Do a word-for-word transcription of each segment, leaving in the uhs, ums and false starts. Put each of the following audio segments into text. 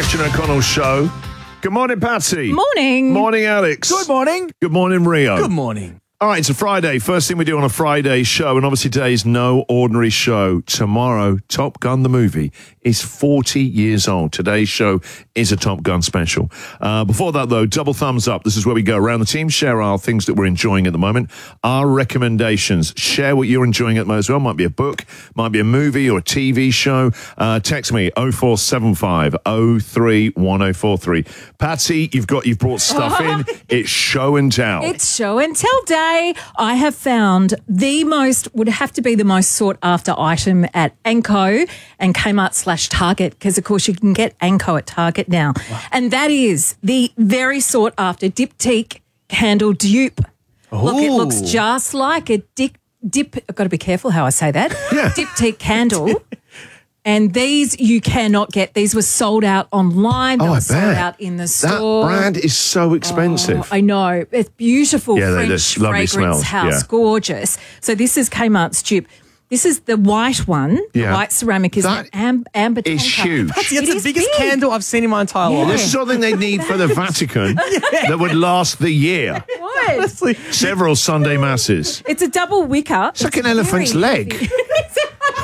Christian O'Connell Show. Good morning, Patsy. Morning. Morning, Alex. Good morning. Good morning, Rio. Good morning. All right, it's a Friday. First thing we do on a Friday show, and obviously today's no ordinary show. Tomorrow, Top Gun the movie is forty years old. Today's show is a Top Gun special. Uh, before that, though, double thumbs up. This is where we go around the team, share our things that we're enjoying at the moment, our recommendations. Share what you're enjoying at the moment as well. Might be a book, might be a movie or a T V show. Uh, text me oh four seven five oh three one oh four three. Patsy, you've got you've brought stuff in. It's show and tell. It's show and tell day. I have found the most, would have to be the most sought after item at Anko and Kmart slash Target, because of course you can get Anko at Target now. Wow. And that is the very sought after Diptyque candle dupe. Ooh. Look, it looks just like a dip, dip, I've got to be careful how I say that. Yeah. Diptyque candle. And these you cannot get. These were sold out online. They oh, were I sold bet. out in the store. That brand is so expensive. Oh, I know. It's beautiful yeah, French lovely fragrance smells. house. Yeah. Gorgeous. So this is Kmart's dupe. This is the white one. Yeah. The white ceramic is that an am- amber is tonka. huge. That's It the is biggest big. candle I've seen in my entire Yeah. life. This is something they need for the Vatican that would last the year. What? Honestly. Several Sunday masses. It's a double wicker. It's like an elephant's leg. It's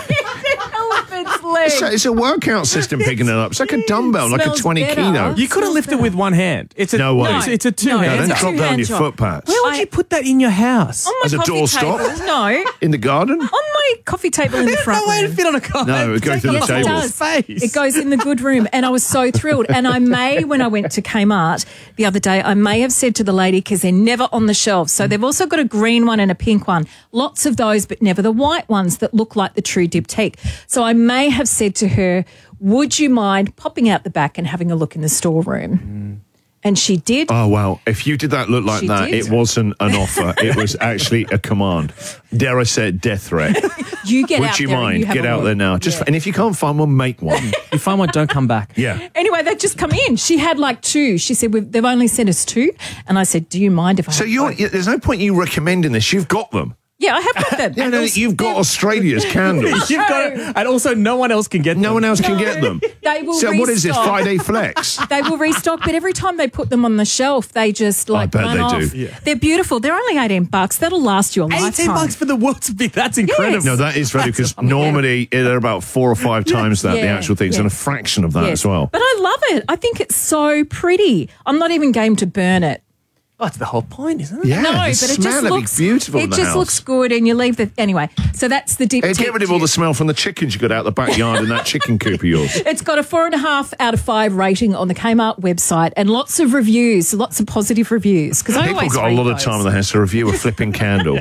an elephant's leg. It's a, it's a workout system picking it up. It's like a dumbbell, like a Smells twenty better. kilo. You couldn't lift it with one hand. It's a, No way. It's, it's a No, two-hand. Don't it's a drop down your two-hand foot pads. Where would I- you put that in your house? On my As a coffee doorstop? table. No. In the garden? On my coffee table in the There's front no way to room. fit on a car. No, it goes Take to the up Yes, it table. whole does. space. It goes in the good room, and I was so thrilled. And I may, when I went to Kmart the other day, I may have said to the lady, because they're never on the shelves, so they've also got a green one and a pink one, lots of those, but never the white ones that look like the true Diptyque. So I may have said to her, would you mind popping out the back and having a look in the storeroom? Mm. And she did. Oh, wow. If you did that look like She that, did. it wasn't an offer. It was actually a command. Dare I say, death threat. You get Would out you there and mind? you have Get a out look. there now. Just Yeah. And if you can't find one, make one. You find one, don't come back. Yeah. Anyway, they just come in. She had like two. She said, We've, they've only sent us two. And I said, do you mind if I So have you're, both? yeah, there's no point you recommending this. You've got them. Yeah, I have got them. Yeah, And no, also- you've got Australia's candles. You've got it. And also, no one else can get No them. one else can get them. They will So what is this, restock. Friday Flex? They will restock, but every time they put them on the shelf, they just like bet run they off. do. Yeah. They're beautiful. They're only eighteen bucks. That'll last you a lifetime. eighteen bucks for the world's big. That's incredible. Yes. No, that is very, because normally they're about four or five times that, the Yeah, actual things, yeah. and a fraction of that Yes. as well. But I love it. I think it's so pretty. I'm not even game to burn it. Oh, that's the whole point, isn't it? Yeah, No, the but it smell just would looks be beautiful It in the just house. looks good, and you leave the anyway. So that's the deep. Hey, get rid of all the smell from the chickens you got out the backyard in that chicken coop of yours. It's got a four and a half out of five rating on the Kmart website, and lots of reviews, lots of positive reviews. Because I People always got a read lot of those. time on their hands to review a flipping candle.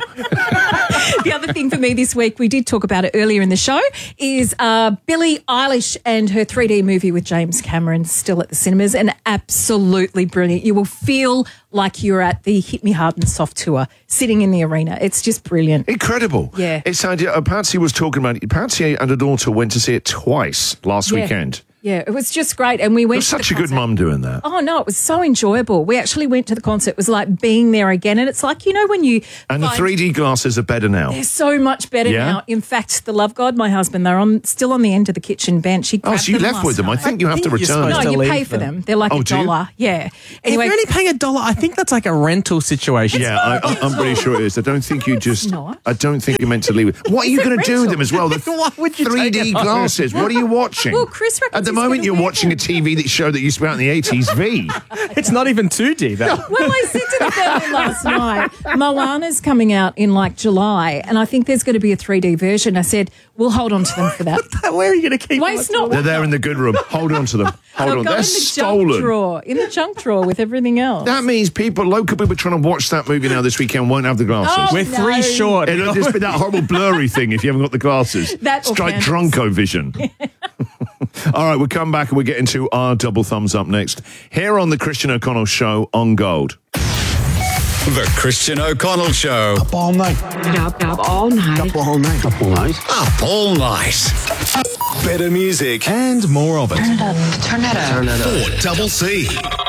The other thing for me this week, we did talk about it earlier in the show, is uh, Billie Eilish and her three D movie with James Cameron still at the cinemas, and absolutely brilliant. You will feel like you're at the Hit Me Hard and Soft tour, sitting in the arena. It's just brilliant. Incredible. Yeah. It's idea. Uh, Patsy was talking about it. Patsy and her daughter went to see it twice last Yeah. weekend. Yeah, it was just great. And we went You're to such the a good concert. mum doing that. Oh, no, it was so enjoyable. We actually went to the concert. It was like being there again. And it's like, you know, when you... And the find- three D glasses are better now. They're so much better Yeah? now. In fact, the Love God, my husband, they're on still on the end of the kitchen bench. He Oh, grabbed so you them left last with them. I night. think you have I to think you're return supposed them. No, to you leave pay for them. them. They're like Oh, a do you? dollar. Yeah. If Anyway, you're only paying a dollar, I think that's like a rental situation. Yeah, I, I, I'm pretty sure it is. I don't think you just. not. I don't think you're meant to leave it. What are you It's a going to do with rental. them as well? The Why would you three D take it home? glasses. What are you watching? Well, Chris reckons At the he's moment, gonna you're wear watching them. a T V that show that used to be out in the eighties. V. It's not even two D. That. well, I said to the family last night, Moana's coming out in like July, and I think there's going to be a three D version. I said, we'll hold on to them for that. Where are you going to keep Waste them? not. They're there in the good room. Hold on to them. Hold They'll on. go They're in the stolen. junk drawer, in the junk drawer with everything else. That means people, local people trying to watch that movie now this weekend won't have the glasses. Oh, We're three No. short. It'll just be that horrible blurry thing if you haven't got the glasses. That or it's like candles. Drunko vision. All right, we'll come back and we'll get into our double thumbs up next. Here on the Christian O'Connell Show on Gold. The Christian O'Connell Show. Up all night. Up, up all night. Up all night. Up all night. Up all night. Better music And more of it. Turn it up. Turn it up. for Double C.